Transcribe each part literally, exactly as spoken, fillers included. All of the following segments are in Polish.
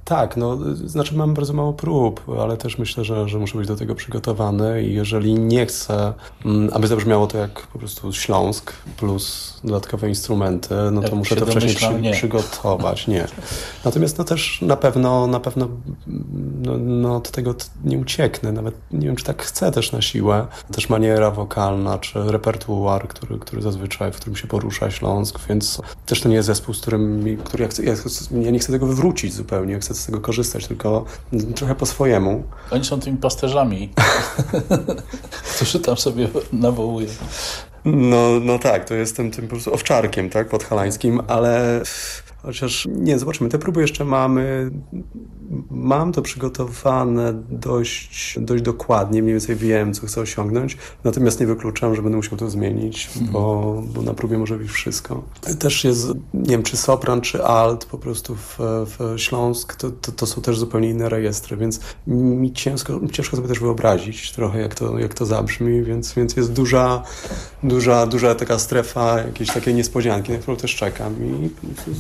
Tak, no znaczy mam bardzo mało prób, ale też myślę, że, że muszę być do tego przygotowany i jeżeli nie chcę, mm, aby zabrzmiało to jak po prostu Śląsk plus dodatkowe instrumenty, no Jak to muszę się to wcześniej domyślam, przy, nie. przygotować, nie. Natomiast no też na pewno, na pewno no, no od tego t- nie ucieknę, nawet nie wiem, czy tak chcę też na siłę. Też maniera wokalna, czy repertuar, który, który zazwyczaj, w którym się porusza Śląsk, więc też to nie jest zespół, z którym, który ja chcę, ja, chcę, ja nie chcę tego wywrócić zupełnie, ja chcę z tego korzystać, tylko trochę po swojemu. Oni są tymi pasterzami, którzy tam sobie nawołują. No, no tak, to jestem tym po prostu owczarkiem, tak, podhalańskim, ale chociaż nie, zobaczymy, te próby jeszcze mamy, mam to przygotowane dość, dość dokładnie, mniej więcej wiem, co chcę osiągnąć, natomiast nie wykluczam, że będę musiał to zmienić, bo, bo na próbie może być wszystko. Też jest, nie wiem, czy sopran, czy alt, po prostu w, w Śląsk, to, to, to są też zupełnie inne rejestry, więc mi ciężko, ciężko sobie też wyobrazić trochę, jak to, jak to zabrzmi, więc, więc jest duża, duża, duża taka strefa jakiejś takiej niespodzianki, na którą też czekam i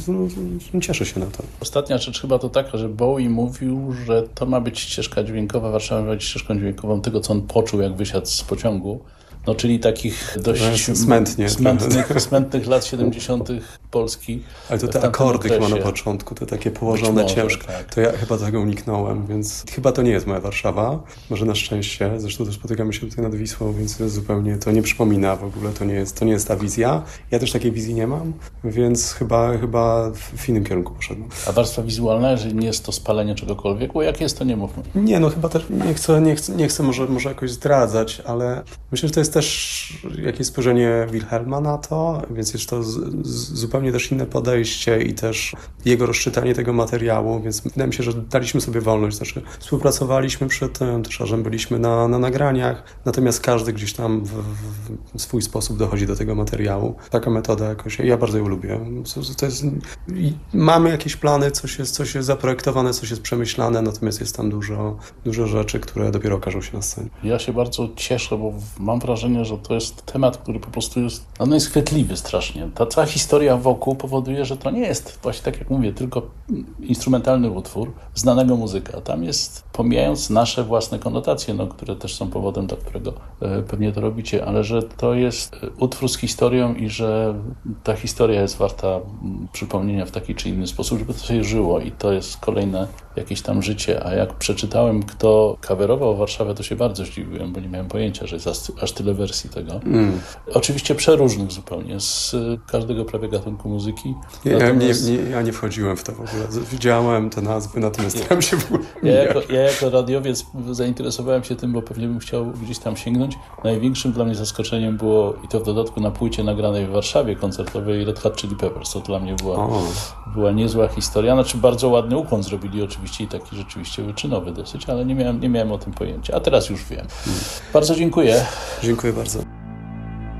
no, cieszę się na to. Ostatnia rzecz chyba to taka, że Bowie mówił, że to ma być ścieżka dźwiękowa, Warszawa ma być ścieżką dźwiękową tego, co on poczuł, jak wysiadł z pociągu. No, czyli takich dość smętnie, smętnych, smętnych lat siedemdziesiątych Polski. Ale to te akordy chyba na początku, te takie położone może, ciężkie, tak. to ja chyba tego uniknąłem, więc chyba to nie jest moja Warszawa, może na szczęście, zresztą też spotykamy się tutaj nad Wisłą, więc zupełnie to nie przypomina w ogóle, to nie jest, to nie jest ta wizja. Ja też takiej wizji nie mam, więc chyba, chyba w innym kierunku poszedłem. A warstwa wizualna, jeżeli nie jest to spalenie czegokolwiek, bo jak jest, to nie mówmy. Nie, no chyba też nie chcę, nie chcę, nie chcę może, może jakoś zdradzać, ale myślę, że to jest też jakieś spojrzenie Wilhelma na to, więc jest to z, z, zupełnie też inne podejście i też jego rozczytanie tego materiału, więc wydaje mi się, że daliśmy sobie wolność, znaczy współpracowaliśmy przy tym, też razem byliśmy na, na nagraniach, natomiast każdy gdzieś tam w, w swój sposób dochodzi do tego materiału. Taka metoda jakoś, ja bardzo ją lubię. To jest, mamy jakieś plany, coś jest, coś jest zaprojektowane, coś jest przemyślane, natomiast jest tam dużo, dużo rzeczy, które dopiero okażą się na scenie. Ja się bardzo cieszę, bo mam wrażenie, że to jest temat, który po prostu jest, no jest chwytliwy strasznie. Ta cała historia wokół powoduje, że to nie jest właśnie tak jak mówię, tylko instrumentalny utwór znanego muzyka. Tam jest, pomijając nasze własne konotacje, no, które też są powodem, dla którego e, pewnie to robicie, ale że to jest utwór z historią i że ta historia jest warta m, przypomnienia w taki czy inny sposób, żeby to się żyło i to jest kolejne jakieś tam życie. A jak przeczytałem, kto coverował Warszawę, to się bardzo zdziwiłem, bo nie miałem pojęcia, że jest aż, aż tyle wersji tego. Mm. Oczywiście przeróżnych zupełnie, z każdego prawie gatunku muzyki. Ja, natomiast... nie, nie, ja nie wchodziłem w to w ogóle. Widziałem te nazwy, natomiast tam się w ogóle ja jako, ja jako radiowiec zainteresowałem się tym, bo pewnie bym chciał gdzieś tam sięgnąć. Największym dla mnie zaskoczeniem było, i to w dodatku na płycie nagranej w Warszawie koncertowej, Red Hot Chili Peppers. To dla mnie była, była niezła historia. Znaczy bardzo ładny ukłon zrobili oczywiście i taki rzeczywiście wyczynowy dosyć, ale nie miałem, nie miałem o tym pojęcia. A teraz już wiem. Hmm. Bardzo dziękuję. Dziękuję bardzo.